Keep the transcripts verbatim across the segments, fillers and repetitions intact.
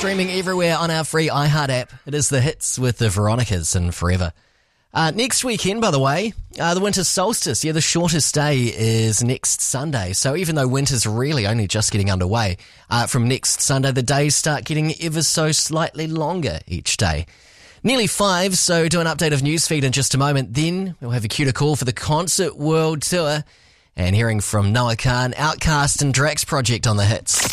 streaming everywhere on our free iHeart app. It is The Hits with the Veronicas and Forever. Uh, next weekend, by the way, uh, the winter solstice. Yeah, the shortest day is next Sunday. So even though winter's really only just getting underway, uh, from next Sunday, the days start getting ever so slightly longer each day. Nearly five, so do an update of Newsfeed in just a moment. Then we'll have a cue to call for the Concert World Tour. And hearing from Noah Khan, Outcast and Drax Project on The Hits.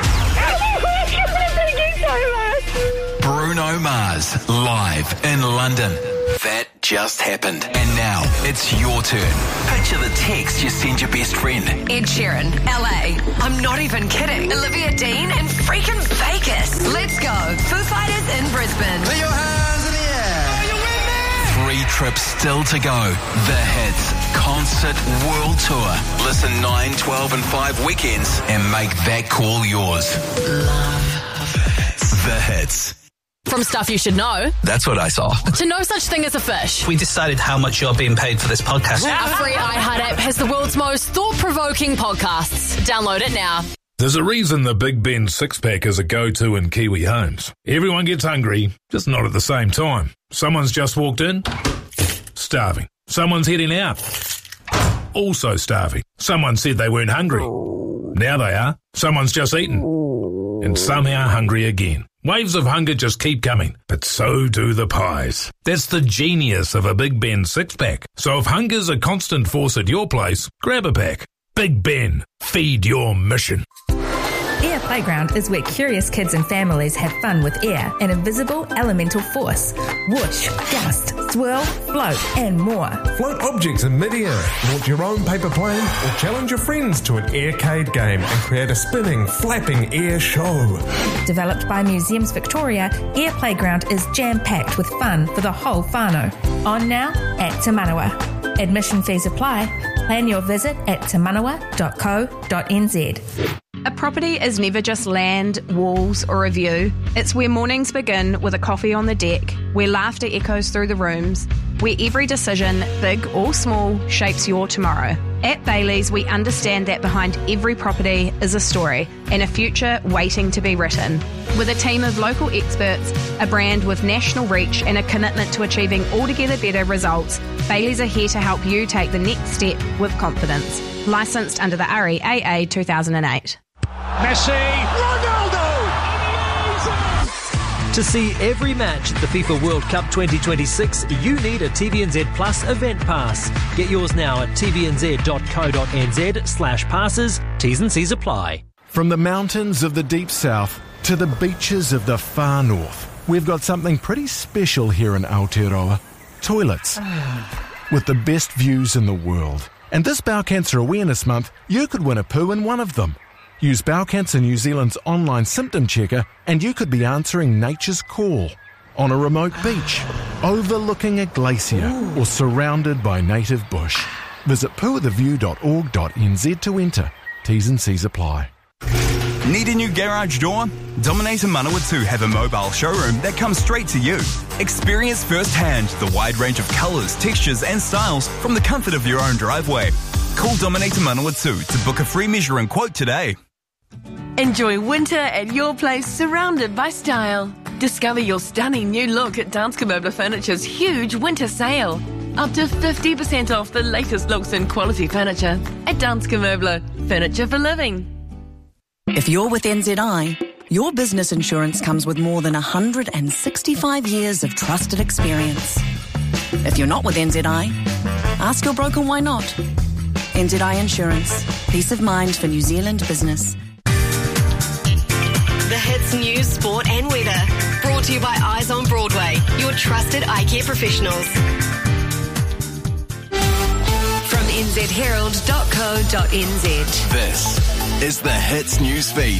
Bruno Mars, live in London. That just happened. And now, it's your turn. Picture the text you send your best friend. Ed Sheeran, L A. I'm not even kidding. Olivia Dean in freaking Vegas. Let's go. Foo Fighters in Brisbane. Put your hands in the air. Are you with me? Three trips still to go. The Hits Concert World Tour. Listen nine, twelve and five weekends and make that call yours. Love The Hits. The Hits. From stuff you should know. That's what I saw. To no such thing as a fish. We decided how much you're being paid for this podcast. Our free iHeart app has the world's most thought-provoking podcasts. Download it now. There's a reason the Big Ben six-pack is a go-to in Kiwi homes. Everyone gets hungry, just not at the same time. Someone's just walked in, starving. Someone's heading out, also starving. Someone said they weren't hungry. Now they are. Someone's just eaten, and somehow hungry again. Waves of hunger just keep coming, but so do the pies. That's the genius of a Big Ben six-pack. So if hunger's a constant force at your place, grab a pack. Big Ben, feed your mission. Air Playground is where curious kids and families have fun with air, an invisible elemental force. Whoosh, gust, swirl, float, and more. Float objects in mid-air, launch your own paper plane, or challenge your friends to an aircade game and create a spinning, flapping air show. Developed by Museums Victoria, Air Playground is jam-packed with fun for the whole whānau. On now at Te Manawa. Admission fees apply. Plan your visit at te manawa dot co dot n z. A property is never just land, walls, or a view. It's where mornings begin with a coffee on the deck, where laughter echoes through the rooms, where every decision, big or small, shapes your tomorrow. At Bailey's, we understand that behind every property is a story and a future waiting to be written. With a team of local experts, a brand with national reach, and a commitment to achieving altogether better results, Bailey's are here to help you take the next step with confidence. Licensed under the R E A A two thousand eight. Messi, Ronaldo! To see every match at the FIFA World Cup twenty twenty-six, you need a T V N Z Plus event pass. Get yours now at t v n z dot co dot n z slash passes. T's and C's apply. From the mountains of the deep south to the beaches of the far north, we've got something pretty special here in Aotearoa. Toilets. With the best views in the world. And this Bowel Cancer Awareness Month, you could win a poo in one of them. Use Bowel Cancer New Zealand's online symptom checker and you could be answering nature's call. On a remote beach, overlooking a glacier, Ooh. Or surrounded by native bush. Visit poo with a view dot org dot n z to enter. T's and C's apply. Need a new garage door? Dominator Manawa two have a mobile showroom that comes straight to you. Experience firsthand the wide range of colours, textures and styles from the comfort of your own driveway. Call Dominator Manawa two to book a free measure and quote today. Enjoy winter at your place, surrounded by style. Discover your stunning new look at Danske Møbler Furniture's huge winter sale. Up to fifty percent off the latest looks and quality furniture at Danske Møbler, furniture for living. If you're with N Z I, your business insurance comes with more than one hundred sixty-five years of trusted experience. If you're not with N Z I, ask your broker why not. N Z I Insurance. Peace of mind for New Zealand business. The Hits News, Sport and Weather. Brought to you by Eyes on Broadway, your trusted eye care professionals. From n z herald dot co dot n z. This is the Hits News Feed.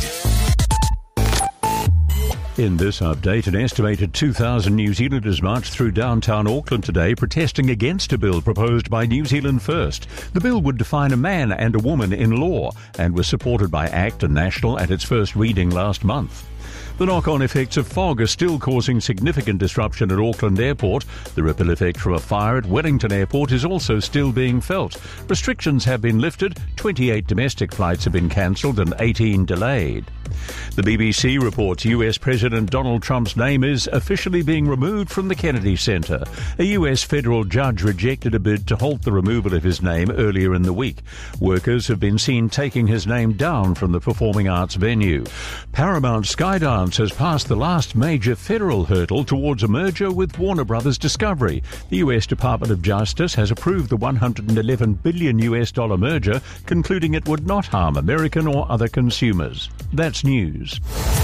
In this update, an estimated two thousand New Zealanders marched through downtown Auckland today protesting against a bill proposed by New Zealand First. The bill would define a man and a woman in law and was supported by ACT and National at its first reading last month. The knock-on effects of fog are still causing significant disruption at Auckland Airport. The ripple effect from a fire at Wellington Airport is also still being felt. Restrictions have been lifted, twenty-eight domestic flights have been cancelled and eighteen delayed. The B B C reports U S President President Donald Trump's name is officially being removed from the Kennedy Center. A U S federal judge rejected a bid to halt the removal of his name earlier in the week. Workers have been seen taking his name down from the performing arts venue. Paramount Skydance has passed the last major federal hurdle towards a merger with Warner Brothers Discovery. The U S Department of Justice has approved the one hundred eleven billion U S dollar merger, concluding it would not harm American or other consumers. That's news.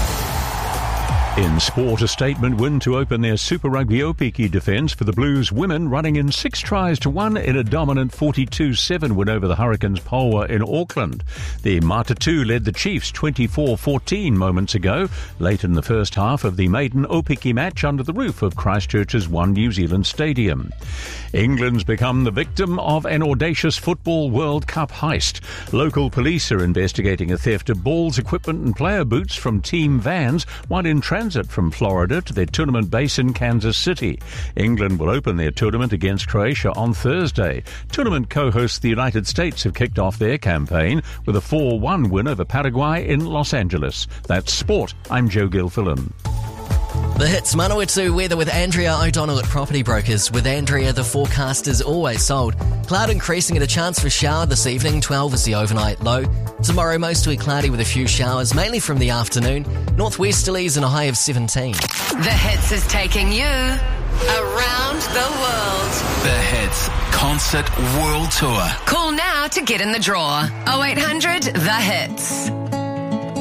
In sport, a statement win to open their Super Rugby Opiki defence for the Blues women, running in six tries to one in a dominant forty-two seven win over the Hurricanes Polwa in Auckland. The Matatu led the Chiefs twenty-four fourteen moments ago, late in the first half of the maiden Opiki match under the roof of Christchurch's One New Zealand Stadium. England's become the victim of an audacious Football World Cup heist. Local police are investigating a theft of balls, equipment and player boots from team vans while in transit from Florida to their tournament base in Kansas City. England will open their tournament against Croatia on Thursday. Tournament co-hosts the United States have kicked off their campaign with a four one win over Paraguay in Los Angeles. That's sport. I'm Joe Gilfillan. The Hits Manawatu weather with Andrea O'Donnell at Property Brokers. With Andrea, the forecast is always sold. Cloud increasing and a chance for shower this evening. twelve is the overnight low. Tomorrow, mostly cloudy with a few showers, mainly from the afternoon. Northwesterlies and a high of seventeen. The Hits is taking you around the world. The Hits Concert World Tour. Call now to get in the draw. oh eight hundred The Hits.